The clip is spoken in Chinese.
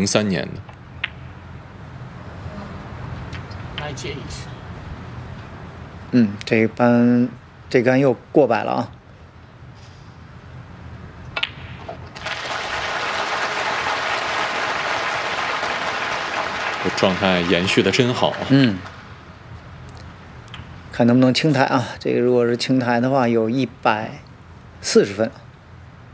2003年的。 这杆又过百了啊！ 这状态延续的真好。 看能不能清台啊？这个如果是清台的话，有140分。